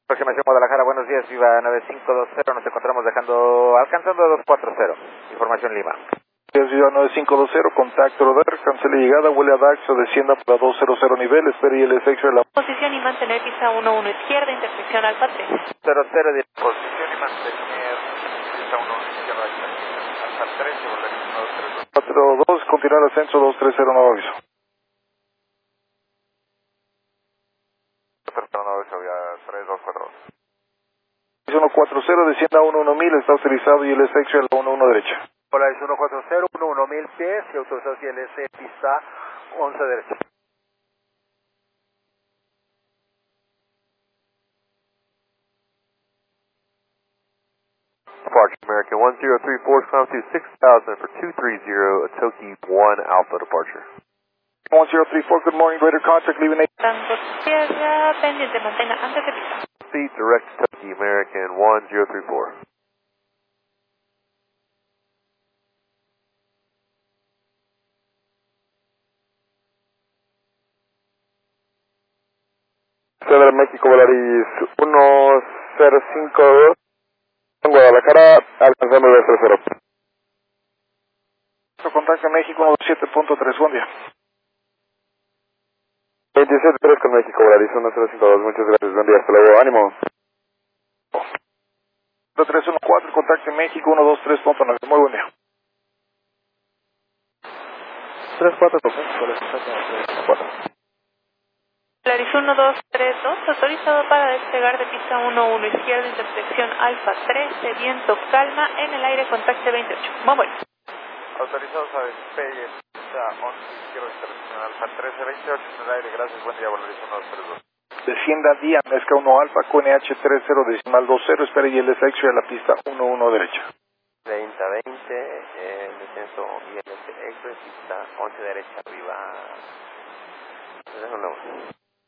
Aproximación Guadalajara, buenos días, Viva 9520, nos encontramos alcanzando 240. Información Lima. Viva 9520, contacto radar, cancele llegada, huele a Daxo, descienda para 200 nivel, espere y el efecto de la posición y mantener pista 11 izquierda, intersección Alfa 3. 00, posición y mantener pista 11 izquierda, Alfa 3, y volver 42, continuar ascenso 230, nuevo aviso. Nuevo aviso, vía 3242. 140, descienda 11000, está autorizado y el efecto de la 11 derecha. Hola, es 140, 11000 pies y autorizado ILS pista 11 derecha. Departure American 1034, climb to 6000 for 230, Atoki 1 Alpha departure. 1034, good morning, greater contact, leaving Tango tierra, pendiente, mantenga antes de pista. Seat direct Atoki American 1034. Central México, Volaris 1052, en Guadalajara, alcanzando el 30. contacto México 127.3, buen día. 273 con México, Volaris 1052, muchas gracias, buen día, hasta luego, ánimo. 314, contacto México 123.9, muy buen día. 34, México, Polaris 1232, autorizado para despegar de pista 11 izquierda, intersección Alfa 13, viento calma, en el aire contacte 28. Vamos. Autorizados a despegue, pista 11 izquierda, intersección Alfa 13, 28 en el aire, gracias, buen día, Volaris 1232. Descienda día, mezcla 1 alfa, QNH 30 decimal 20, espere y el efecto de la pista 11 derecha. 30-20, descenso ILS Express, pista 11 derecha, arriba.